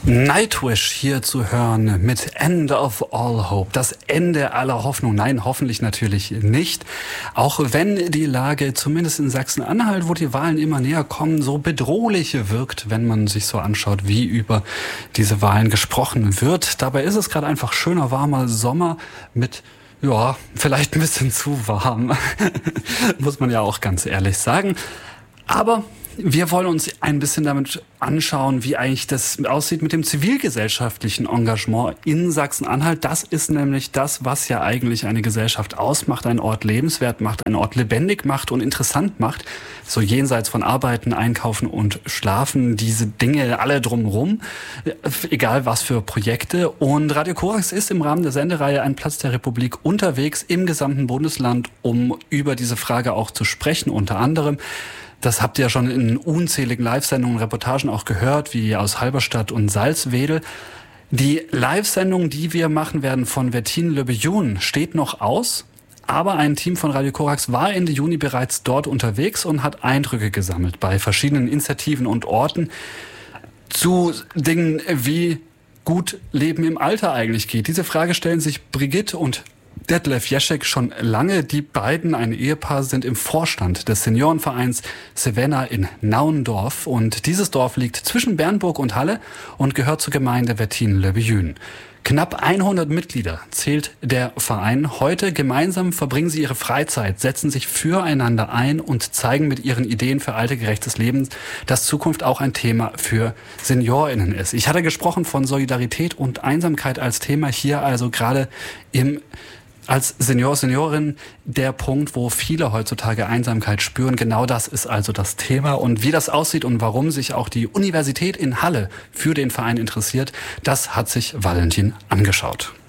Nightwish hier zu hören mit End of All Hope. Das Ende aller Hoffnung. Nein, hoffentlich natürlich nicht. Auch wenn die Lage zumindest in Sachsen-Anhalt, wo die Wahlen immer näher kommen, so bedrohlich wirkt, wenn man sich so anschaut, wie über diese Wahlen gesprochen wird. Dabei ist es gerade einfach schöner, warmer Sommer mit vielleicht ein bisschen zu warm. Muss man ja auch ganz ehrlich sagen. Aber wir wollen uns ein bisschen damit anschauen, wie eigentlich das aussieht mit dem zivilgesellschaftlichen Engagement in Sachsen-Anhalt. Das ist nämlich das, was ja eigentlich eine Gesellschaft ausmacht, einen Ort lebenswert macht, einen Ort lebendig macht und interessant macht. So jenseits von Arbeiten, Einkaufen und Schlafen, diese Dinge alle drumherum, egal was für Projekte. Und Radio Korax ist im Rahmen der Sendereihe Ein Platz der Republik unterwegs im gesamten Bundesland, um über diese Frage auch zu sprechen, unter anderem. Das habt ihr ja schon in unzähligen Live-Sendungen, Reportagen auch gehört, wie aus Halberstadt und Salzwedel. Die Live-Sendung, die wir machen werden von Wettin-le-Billon, steht noch aus. Aber ein Team von Radio Korax war Ende Juni bereits dort unterwegs und hat Eindrücke gesammelt bei verschiedenen Initiativen und Orten zu Dingen wie gut Leben im Alter eigentlich geht. Diese Frage stellen sich Brigitte und Detlef Jeschek schon lange. Die beiden, ein Ehepaar, sind im Vorstand des Seniorenvereins Sevenna in Naundorf. Und dieses Dorf liegt zwischen Bernburg und Halle und gehört zur Gemeinde Wettin-le-Billon. Knapp 100 Mitglieder zählt der Verein. Heute gemeinsam verbringen sie ihre Freizeit, setzen sich füreinander ein und zeigen mit ihren Ideen für altergerechtes Leben, dass Zukunft auch ein Thema für SeniorInnen ist. Ich hatte gesprochen von Solidarität und Einsamkeit als Thema hier, also gerade als Seniorin der Punkt, wo viele heutzutage Einsamkeit spüren. Genau das ist also das Thema. Und wie das aussieht und warum sich auch die Universität in Halle für den Verein interessiert, das hat sich Valentin angeschaut.